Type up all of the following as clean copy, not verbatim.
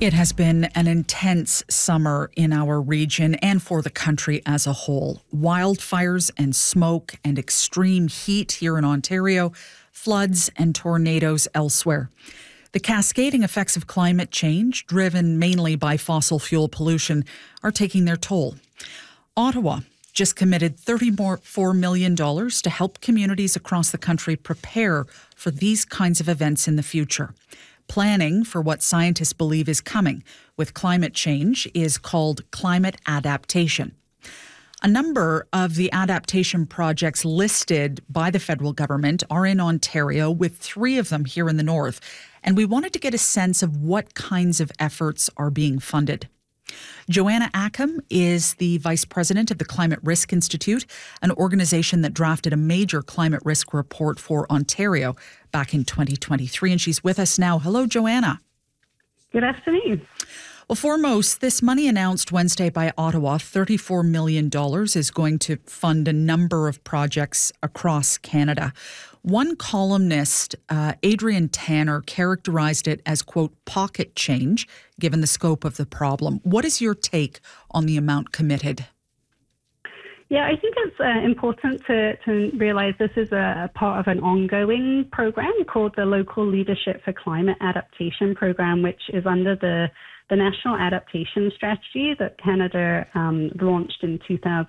It has been an intense summer in our region and for the country as a whole. Wildfires and smoke and extreme heat here in Ontario, floods and tornadoes elsewhere. The cascading effects of climate change, driven mainly by fossil fuel pollution, are taking their toll. Ottawa just committed $34 million to help communities across the country prepare for these kinds of events in the future. Planning for what scientists believe is coming with climate change is called climate adaptation. A number of the adaptation projects listed by the federal government are in Ontario, with 3 of them here in the north. And we wanted to get a sense of what kinds of efforts are being funded. Joanna Ackham is the vice president of the Climate Risk Institute, an organization that drafted a major climate risk report for Ontario back in 2023. And she's with us now. Hello, Joanna. Good afternoon. Well, foremost, this money announced Wednesday by Ottawa, $34 million, is going to fund a number of projects across Canada. One columnist, Adrian Tanner, characterized it as, quote, pocket change, given the scope of the problem. What is your take on the amount committed? Yeah, I think it's important to realise this is a part of an ongoing program called the Local Leadership for Climate Adaptation Program, which is under the National Adaptation Strategy that Canada launched in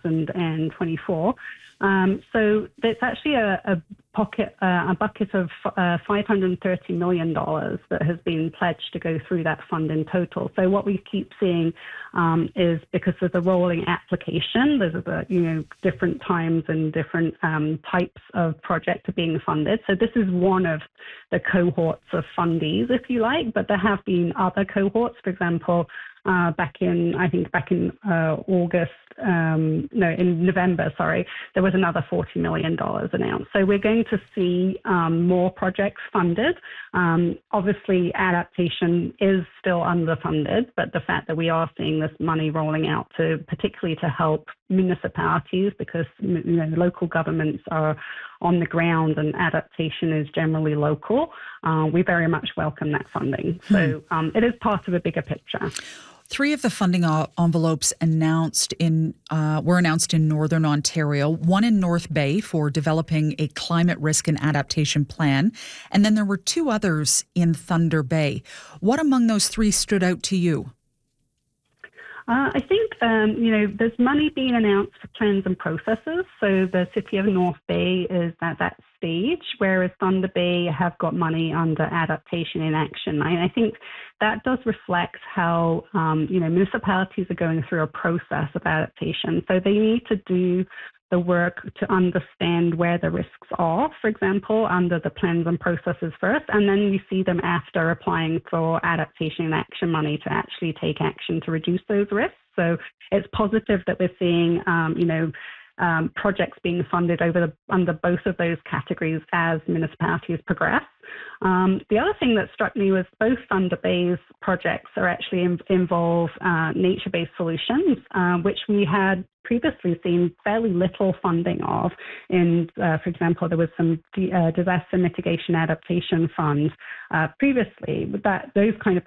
2024. So it's actually a bucket of $530 million that has been pledged to go through that fund in total. So what we keep seeing is, because of the rolling application, there's different times and different types of projects are being funded. So this is one of the cohorts of fundees, if you like, but there have been other cohorts. For example, back in November, there was another $40 million announced. So we're going to see more projects funded. Obviously, adaptation is still underfunded, but the fact that we are seeing this money rolling out particularly to help municipalities, because local governments are on the ground and adaptation is generally local, we very much welcome that funding. So it is part of a bigger picture. 3 of the funding envelopes were announced in Northern Ontario, one in North Bay for developing a climate risk and adaptation plan, and then there were 2 others in Thunder Bay. What among those 3 stood out to you? I think, there's money being announced for plans and processes. So the City of North Bay is at that stage, whereas Thunder Bay have got money under adaptation in action. I think that does reflect how, municipalities are going through a process of adaptation. So they need to do the work to understand where the risks are, for example, under the plans and processes first, and then we see them after applying for adaptation and action money to actually take action to reduce those risks. So it's positive that we're seeing, projects being funded under both of those categories as municipalities progress. The other thing that struck me was both Thunder Bay's projects are actually involve nature-based solutions, which we had previously seen fairly little funding of. For example, there was some disaster mitigation adaptation funds previously, but those kind of